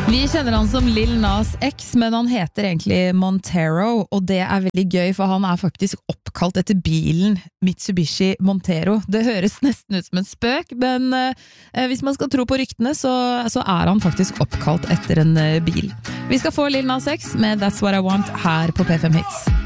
Vi kjenner han som Lil Nas X, men han heter egentlig Montero, og det veldig gøy, for han faktisk oppkalt etter bilen Mitsubishi Montero. Det høres nesten ut som en spøk, men hvis man skal tro på ryktene, så han faktisk oppkalt etter en bil. Vi skal få Lil Nas X med That's What I Want her på P5 Hits.